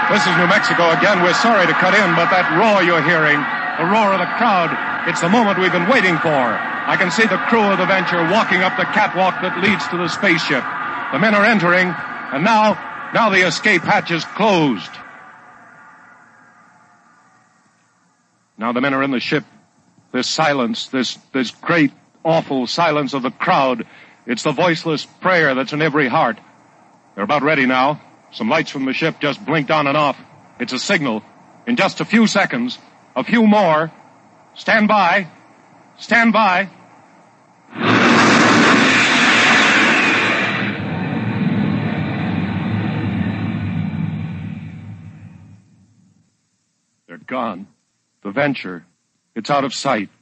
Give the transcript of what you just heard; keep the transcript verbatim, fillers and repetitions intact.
This is New Mexico again. We're sorry to cut in, but that roar you're hearing, the roar of the crowd, it's the moment we've been waiting for. I can see the crew of the Venture walking up the catwalk that leads to the spaceship. The men are entering, and now, now the escape hatch is closed. Now the men are in the ship. This silence, this, this great, awful silence of the crowd, it's the voiceless prayer that's in every heart. They're about ready now. Some lights from the ship just blinked on and off. It's a signal. In just a few seconds, a few more. Stand by. Stand by. They're gone. The Venture. It's out of sight.